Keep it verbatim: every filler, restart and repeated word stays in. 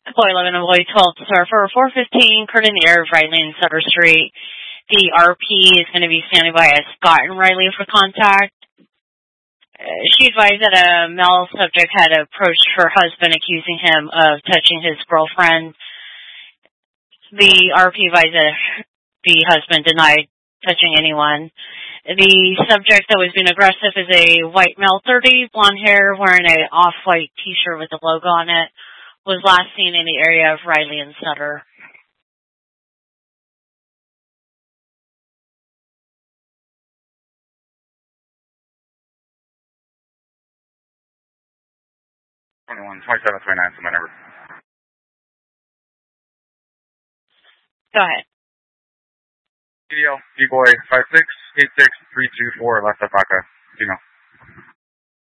A boy eleven and boy twelve surfer four fifteen, current in the area of Riley and Sutter Street. The R P is going to be standing by as Scott and Riley for contact. Uh, she advised that a male subject had approached her husband accusing him of touching his girlfriend. The R P advised that the husband denied touching anyone. The subject that was being aggressive is a white male, thirty, blonde hair, wearing an off-white T-shirt with the logo on it. Was last seen in the area of Riley and Sutter. twenty-one, twenty-seven, twenty-nine, so my number. Go ahead. D D L, D-Boy, five six eight six three two four, Las Apaca, female.